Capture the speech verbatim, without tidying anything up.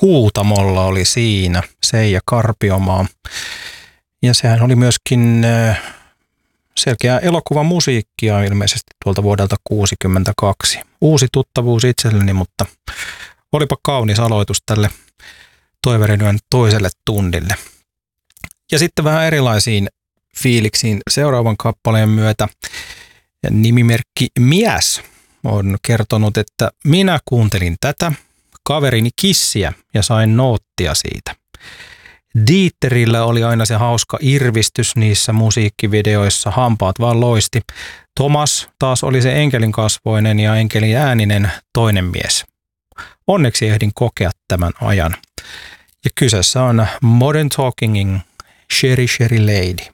Kuutamolla oli siinä, Seija Karpiomaa. Ja sehän oli myöskin selkeää elokuvan musiikkia ilmeisesti tuolta vuodelta kuusikymmentäkaksi. Uusi tuttavuus itselleni, mutta olipa kaunis aloitus tälle Toivereiden toiselle tunnille. Ja sitten vähän erilaisiin fiiliksiin seuraavan kappaleen myötä. Nimimerkki Mies on kertonut, että minä kuuntelin tätä kaverini Kissiä ja sain noottia siitä. Dieterillä oli aina se hauska irvistys niissä musiikkivideoissa, hampaat vaan loisti. Thomas taas oli se enkelin kasvoinen ja enkelin ääninen toinen mies. Onneksi ehdin kokea tämän ajan. Ja kyseessä on Modern Talkingin Sherry Sherry Lady.